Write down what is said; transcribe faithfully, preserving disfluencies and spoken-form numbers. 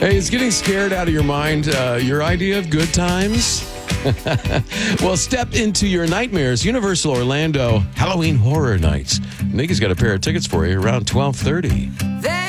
Hey, is getting scared out of your mind uh, your idea of good times? Well, step into your nightmares. Universal Orlando Halloween Horror Nights. Nikki's got a pair of tickets for you around twelve thirty.